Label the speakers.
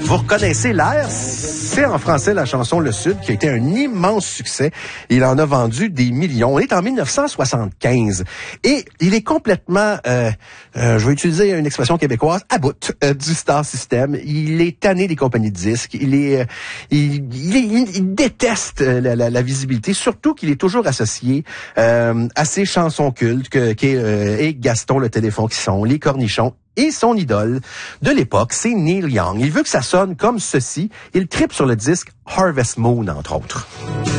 Speaker 1: Vous reconnaissez l'air? C'est en français la chanson Le Sud qui a été un immense succès. Il en a vendu des millions. On est en 1975 et il est complètement, je vais utiliser une expression québécoise, à bout du Star System. Il est tanné des compagnies de disques. Il déteste la visibilité, surtout qu'il est toujours associé à ses chansons cultes et Gaston le téléphone qui sont les cornichons. Et son idole de l'époque, c'est Neil Young. Il veut que ça sonne comme ceci. Il tripe sur le disque Harvest Moon, entre autres.